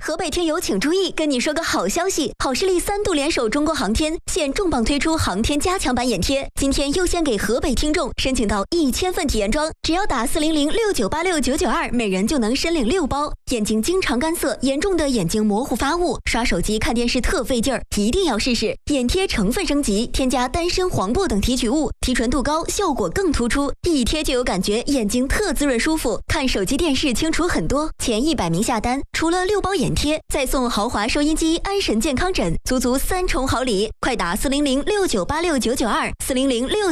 河北听友请注意，跟你说个好消息，好视力3度联手中国航天，现重磅推出航天加强版眼贴，今天优先给河北听众申请到1000份体验装，只要打40069869992，每人就能申领6包。眼睛经常干涩，严重的眼睛模糊发雾，刷手机看电视特费劲儿，一定要试试。眼贴成分升级，添加丹参、黄柏等提取物，提纯度高，效果更突出，一贴就有感觉，眼睛特滋润舒服，看手机电视清楚很多。前100名下单，除了6包眼贴，再送豪华收音机、安神健康枕，足3重好礼！快打40069869924，40069。